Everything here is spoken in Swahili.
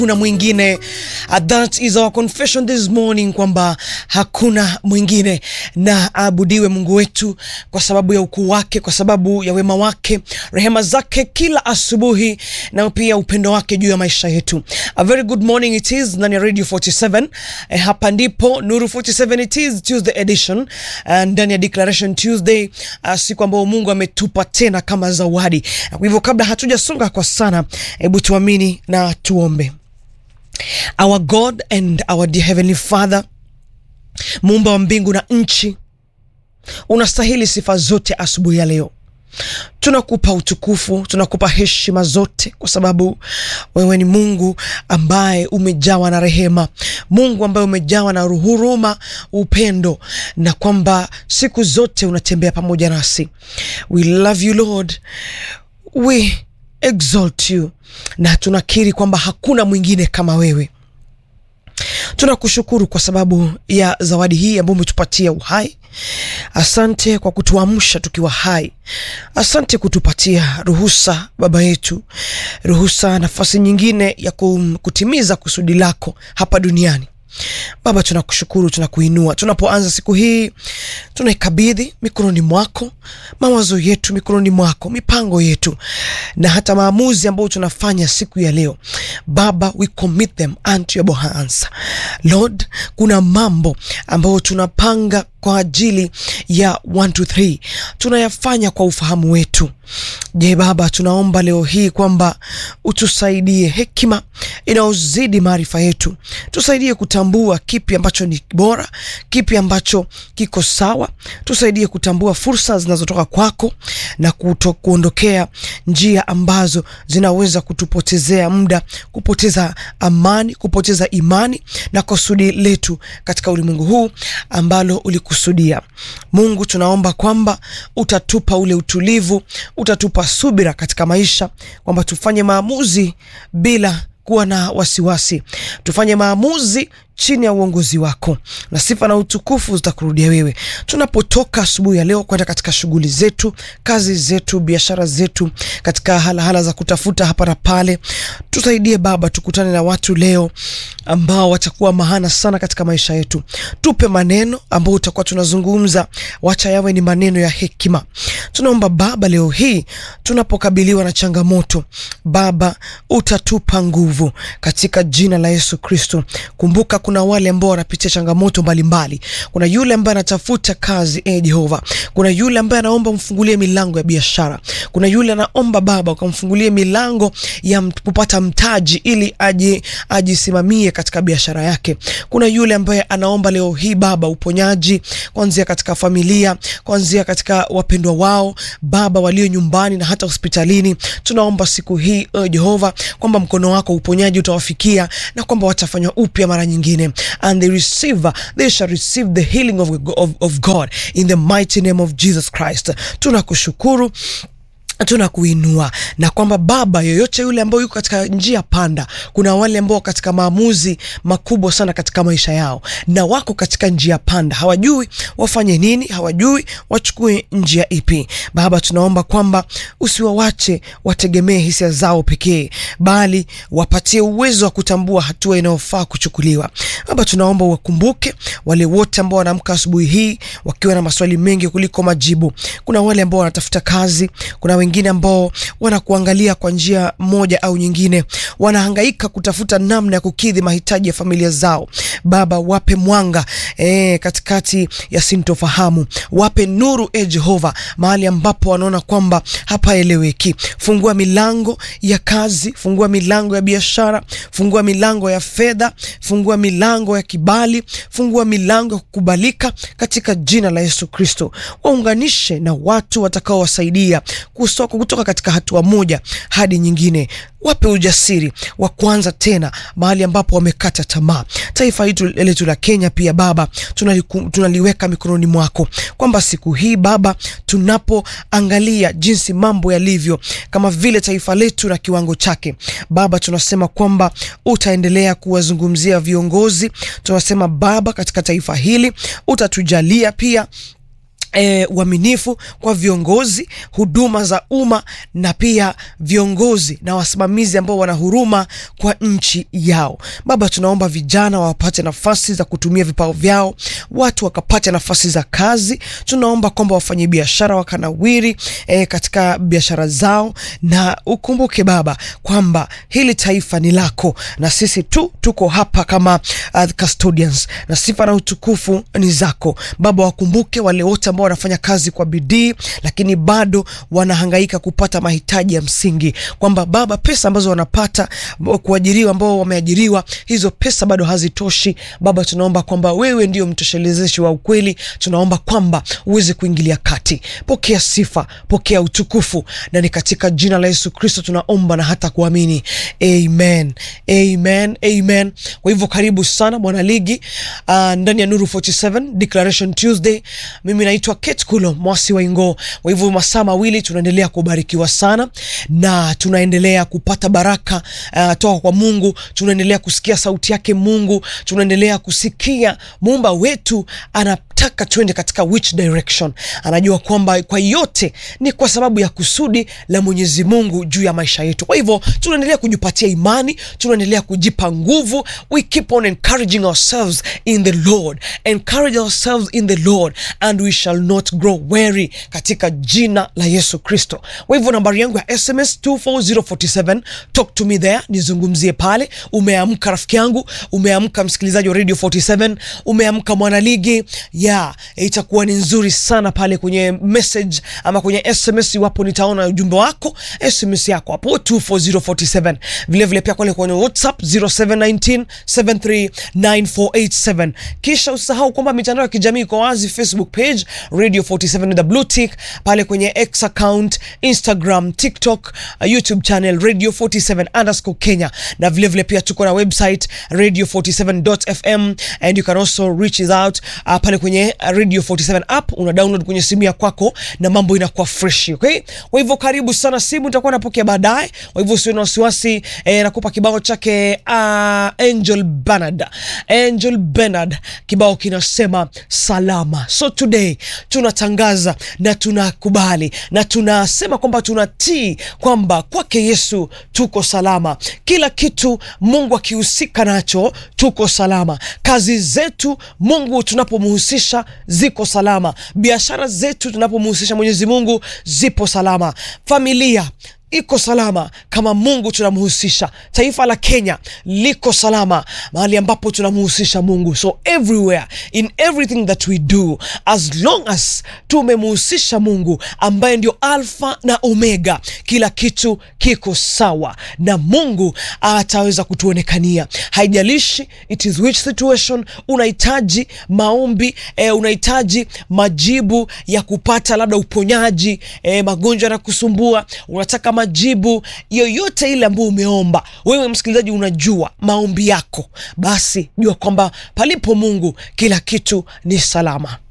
Kuna mwingine, that is our confession this morning, kwamba hakuna mwingine, na abudiwe Mungu wetu kwa sababu ya ukuu wake, kwa sababu ya wema wake, rehema zake kila asubuhi, na pia upendo wake juu ya maisha yetu. A very good morning it is, ndani ya Radio 47. Hapa ndipo Nuru 47 it is Tuesday edition, ndani ya Declaration Tuesday, siku ambayo Mungu ametupa tena kama zawadi. Kwa hivyo kabla hatujasonga kwa sana, hebu tuamini na tuombe. Our God and our dear Heavenly Father, Muumba wa mbingu na nchi, unastahili sifa zote asubuhi ya leo. Tunakupa utukufu, tunakupa heshima zote, kwa sababu wewe ni Mungu ambaye umejawa na rehema, Mungu ambaye umejawa na huruma, upendo, na kwamba siku zote unatembea pamoja nasi. We love you Lord, we exalt you, na tunakiri kwamba hakuna mwingine kama wewe. Tunakushukuru kwa sababu ya zawadi hii ambayo umetupatia uhai. Asante kwa kutuamsha tukiwa hai. Asante kutupatia ruhusa, Baba yetu, ruhusa, nafasi nyingine ya kutimiza kusudi lako hapa duniani. Baba, tunakushukuru, tunakuinua. Tunapoanza siku hii, tunaikabidhi mikononi mwako, mawazo yetu mikononi mwako, mipango yetu, na hata maamuzi ambayo tunafanya siku ya leo. Baba, we commit them unto your hands. Lord, kuna mambo ambayo tunapanga kwa ajili ya 1, 2, 3, tunayafanya kwa ufahamu wetu. Je Baba, tunaomba leo hii kwamba utusaidie hekima inaozidi maarifa yetu. Tusaidie kutambua kipi ambacho ni bora, kipi ambacho kiko sawa. Tusaidie kutambua fursa zinazotoka kwako na kuondokea njia ambazo zinaweza kutupotezea muda, kupoteza amani, kupoteza imani na kusudi letu katika ulimwengu huu ambalo ulikusudia. Mungu, tunaomba kwamba utatupa ule utulivu, utatupa subira katika maisha, kwamba tufanye maamuzi bila kuwa na wasiwasi, tufanye maamuzi chini ya uongozi wako, na sifa na utukufu zitakurudia wewe. Tunapotoka asubuhi ya leo kwenda katika shughuli zetu, kazi zetu, biashara zetu, katika hala za kutafuta hapa na pale, tusaidie Baba, tukutane na watu leo ambao watakuwa maana sana katika maisha yetu. Tupe maneno ambao utakuwa tunazungumza, wacha yawe ni maneno ya hekima. Tunaomba Baba, leo hii tunapokabiliwa na changamoto, Baba, utatupa nguvu katika jina la Yesu Kristo. Kumbuka kuna wale ambao wanapitia changamoto mbalimbali. Kuna yule ambaye anatafuta kazi, Jehova. Kuna yule ambaye anaomba mfungulie milango ya biashara. Kuna yule anaomba Baba ukamfungulie milango ya kupata mtaji ili ajisimamie katika biashara yake. Kuna yule ambaye anaomba leo hii Baba uponyaji, kuanzia katika familia, kuanzia katika wapendwa wao Baba walio nyumbani na hata hospitalini. Tunaomba siku hii Jehova kwamba mkono wako uponyaji utawafikia, na kwamba watafanywa upya mara nyingine, and they shall receive the healing of God in the mighty name of Jesus Christ. Tunakushukuru, tunakuinua, na kwamba Baba, yoyote yule ambao yuko katika njia panda, kuna wale ambao katika maamuzi makubwa sana katika maisha yao, na wako katika njia panda, hawajui wafanye nini, hawajui wachukue njia ipi. Baba, tunaomba kwamba usiwawache wategemee hisia zao pekee, bali wapatie uwezo wa kutambua hatua inayofaa kuchukuliwa. Baba, tunaomba uwakumbuke wale wote ambao wanaamka asubuhi hii wakiwa na maswali mengi kuliko majibu. Kuna wale ambao wanatafuta kazi, kuna wengine ambao wanakuangalia kwa njia moja au nyingine, wanahangaika kutafuta namna ya kukidhi mahitaji ya familia zao. Baba, wape mwanga katikati ya sintofahamu, wape nuru Jehova mahali ambapo wanaona kwamba hapaeleweki. Fungua milango ya kazi, fungua milango ya biashara, fungua milango ya fedha, fungua milango ya kibali, fungua milango ya kukubalika katika jina la Yesu Kristo. Waunganishe na watu watakao wasaidia kutoka katika hatua moja hadi nyingine. Wape ujasiri wa kuanza tena mahali ambapo wamekata tamaa. Taifa letu la Kenya pia Baba, tunaliweka mikononi mwako, kwamba siku hii Baba, tunapoangalia jinsi mambo yalivyo kama vile taifa letu na kiwango chake, Baba, tunasema kwamba utaendelea kuwazungumzia viongozi. Tunasema Baba, katika taifa hili utatujalia pia uaminifu kwa viongozi, huduma za umma, na pia viongozi na wasimamizi ambao wana huruma kwa nchi yao. Baba, tunaomba vijana wapate nafasi za kutumia vipao vyao, watu wakapate nafasi za kazi. Tunaomba kwamba wafanye biashara wakanawiri katika biashara zao, na ukumbuke Baba kwamba hili taifa ni lako, na sisi tuko hapa kama custodians, na sifa na utukufu ni zako Baba. Wakumbuke wale wote ambao wanafanya kazi kwa bidii lakini bado wanahangaika kupata mahitaji ya msingi, kwamba Baba, pesa ambazo wanapata kuajiriwa, ambao wameajiriwa, hizo pesa bado hazitoshi Baba. Tunaomba kwamba wewe ndio mtoshelezeshi wa ukweli. Tunaomba kwamba uweze kuingilia kati. Pokea sifa, pokea utukufu, na ni katika jina la Yesu Kristo tunaomba na hata kuamini. Amen, amen, amen. Kwa hivyo karibu sana mwana ligi ndani ya Nuru 47 Declaration Tuesday. Mimi naitwa Kate Kulo Mwasi wa Ingo. Kwa hivyo masaa mawili tunaendelea kubarikiwa sana, na tunaendelea kupata baraka toka kwa Mungu. Tunaendelea kusikia sauti yake Mungu. Tunaendelea kusikia Muumba wetu anataka tuende katika which direction. Anajua kwamba kwa yote ni kwa sababu ya kusudi la Mwenyezi Mungu juu ya maisha yetu. Kwa hivyo tunaendelea kujipatia imani, tunaendelea kujipa nguvu. We keep on encouraging ourselves in the Lord. Encourage ourselves in the Lord and we shall not grow weary, katika jina la Yesu Kristo. Kwa hivyo nambari yangu ya SMS 24047, talk to me there, nizungumzie pale. Umeamka rafiki yangu, umeamka msikilizaji wa Radio 47, umeamka mwanaligi. Itakuwa ni nzuri sana pale kwenye message ama kwenye SMS, iwapo nitaona ujumbe wako, SMS yako hapo 24047. Vile vile pia kwenye WhatsApp 0719739487. Kisha usahau kwamba mitandao ya kijamii iko wazi: Facebook page Radio 47 with the blue tick, pale kwenye X account, Instagram, TikTok, YouTube channel Radio 47_Kenya, na vile vile pia tuko na website radio47.fm, and you can also reach us out pale kwenye Radio 47 app. Una download kwenye simu ya kwako na mambo inakuwa fresh, okay? Kwa hivyo karibu sana, simu nitakuwa napokea baadaye. Kwa hivyo usiwe na wasiwasi. Nakupa kibao chake Angel Bernard, kibao kinasema salama. So today tunatangaza na tunakubali na tunasema kwamba tunatii kwamba kwake Yesu tuko salama. Kila kitu Mungu akihusika nacho tuko salama. Kazi zetu Mungu tunapomhusisha ziko salama. Biashara zetu tunapomhusisha Mwenyezi Mungu zipo salama. Familia iko salama kama Mungu tunamhusisha. Taifa la Kenya liko salama mahali ambapo tunamhusisha Mungu. So everywhere, in everything that we do, as long as tumemhusisha Mungu ambaye ndio Alpha na Omega, kila kitu kiko sawa na Mungu ataweza kutuonekania. Haijalishi it is which situation, unahitaji maombi, unahitaji majibu ya kupata labda uponyaji, magonjwa yanakusumbua, unataka majibu yoyote ile ambayo umeomba, wewe msikilizaji unajua maombi yako, basi jua kwamba palipo Mungu kila kitu ni salama.